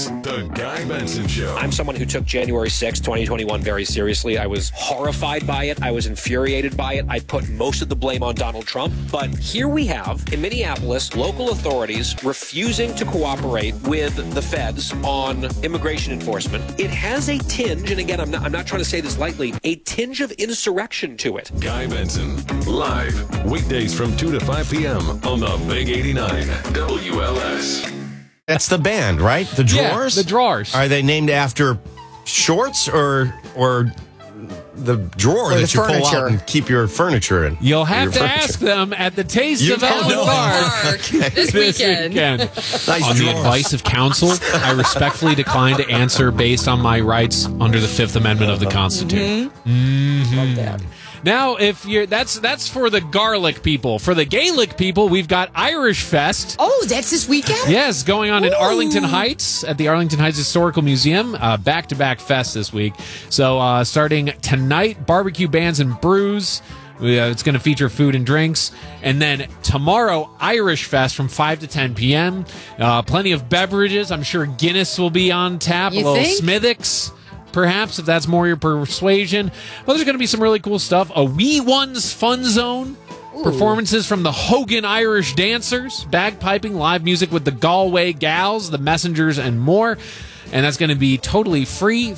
The Guy Benson Show. I'm someone who took January 6, 2021 very seriously. I was horrified by it. I was infuriated by it. I put most of the blame on Donald Trump. But here we have, in Minneapolis, local authorities refusing to cooperate with the feds on immigration enforcement. It has a tinge, and again, I'm not trying to say this lightly, a tinge of insurrection to it. Guy Benson, live, weekdays from 2 to 5 p.m. on the Big 89 WLS. That's the band, right? The Drawers? Yeah, the Drawers. Are they named after shorts or the drawer that you pull out and keep your furniture in? You'll have to ask them at the Taste of Elmwood Park this weekend. Nice On the advice of counsel, I respectfully decline to answer based on my rights under the Fifth Amendment of the Constitution. Love that. Now, if you're that's for the Garlic people. For the Gaelic people, we've got Irish Fest. Oh, that's this weekend? Yes, going on in Arlington Heights at the Arlington Heights Historical Museum. Back-to-back fest this week. So starting tonight, barbecue bands and brews. It's going to feature food and drinks. And then tomorrow, Irish Fest from 5 to 10 p.m. Plenty of beverages. I'm sure Guinness will be on tap. You a little think? Smithwick's, perhaps, if that's more your persuasion. Well, there's going to be some really cool stuff. A Wee Ones Fun Zone. Performances from the Hogan Irish Dancers. Bagpiping, live music with the Galway Gals, the Messengers, and more. And that's going to be totally free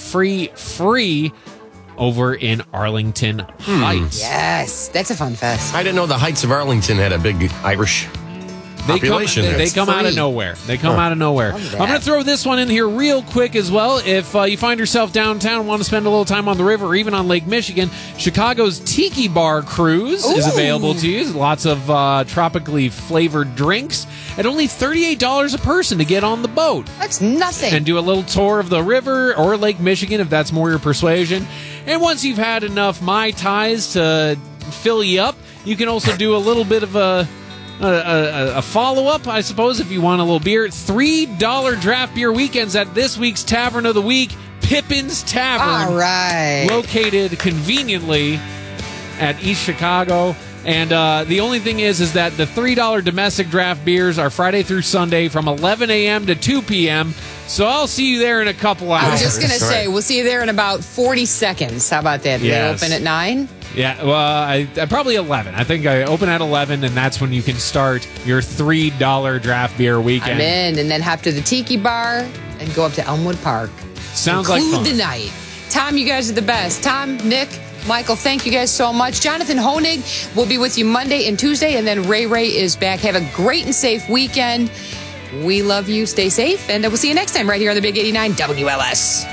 over in Arlington Heights. Yes, that's a fun fest. I didn't know the Heights of Arlington had a big Irish population. They come out of nowhere. They come out of nowhere. I'm going to throw this one in here real quick as well. If you find yourself downtown and want to spend a little time on the river or even on Lake Michigan, Chicago's Tiki Bar Cruise is available to you. Lots of tropically flavored drinks at only $38 a person to get on the boat. That's nothing. And do a little tour of the river or Lake Michigan if that's more your persuasion. And once you've had enough Mai Tais to fill you up, you can also do a little bit of a follow-up, I suppose, if you want a little beer. $3 draft beer weekends at this week's Tavern of the Week, Pippin's Tavern. All right. Located conveniently at East Chicago. And the only thing is that the $3 domestic draft beers are Friday through Sunday from 11 a.m. to 2 p.m., so I'll see you there in a couple hours. I was just going to say, we'll see you there in about 40 seconds. How about that? Yes. They open at 9? Yeah, well, I probably 11. I think I open at 11, and that's when you can start your $3 draft beer weekend. I'm in, and then hop to the Tiki Bar and go up to Elmwood Park. Sounds like fun. Include the night. Tom, you guys are the best. Tom, Nick, Michael, thank you guys so much. Jonathan Honig will be with you Monday and Tuesday, and then Ray is back. Have a great and safe weekend. We love you. Stay safe, and we'll see you next time right here on the Big 89 WLS.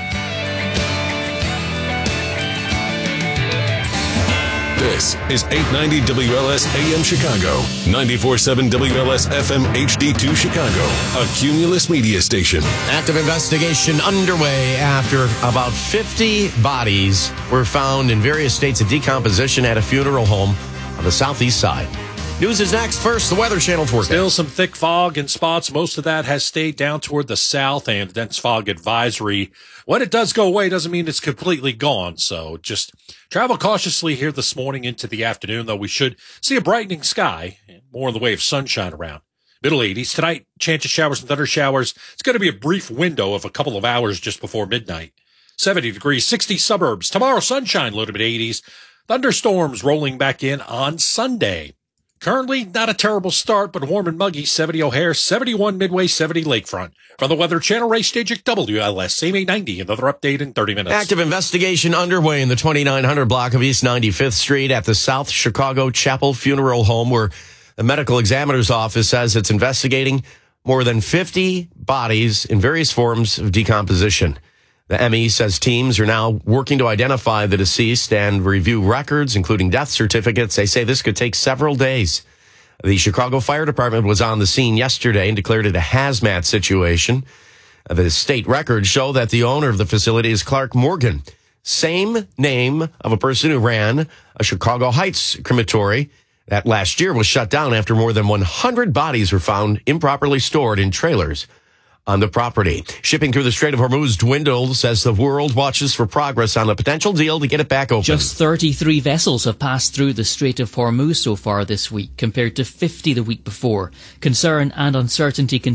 This is 890 WLS AM Chicago, 94.7 WLS FM HD2 Chicago, a Cumulus media station. Active investigation underway after about 50 bodies were found in various states of decomposition at a funeral home on the southeast side. News is next. First, the Weather Channel forecast. Still some thick fog in spots. Most of that has stayed down toward the south, and dense fog advisory. When it does go away, doesn't mean it's completely gone. So just travel cautiously here this morning into the afternoon, though we should see a brightening sky and more in the way of sunshine around. Middle 80s. Tonight, chance of showers and thunder showers. It's going to be a brief window of a couple of hours just before midnight. 70 degrees, 60 suburbs. Tomorrow, sunshine, low to mid 80s. Thunderstorms rolling back in on Sunday. Currently, not a terrible start, but warm and muggy. 70 O'Hare, 71 Midway, 70 Lakefront. From the Weather Channel, Ray Stajic, WLS, same 890. Another update in 30 minutes. Active investigation underway in the 2900 block of East 95th Street at the South Chicago Chapel Funeral Home, where the medical examiner's office says it's investigating more than 50 bodies in various forms of decomposition. The ME says teams are now working to identify the deceased and review records, including death certificates. They say this could take several days. The Chicago Fire Department was on the scene yesterday and declared it a hazmat situation. The state records show that the owner of the facility is Clark Morgan, same name of a person who ran a Chicago Heights crematory that last year was shut down after more than 100 bodies were found improperly stored in trailers on the property. Shipping through the Strait of Hormuz dwindles as the world watches for progress on a potential deal to get it back open. Just 33 vessels have passed through the Strait of Hormuz so far this week, compared to 50 the week before. Concern and uncertainty continue.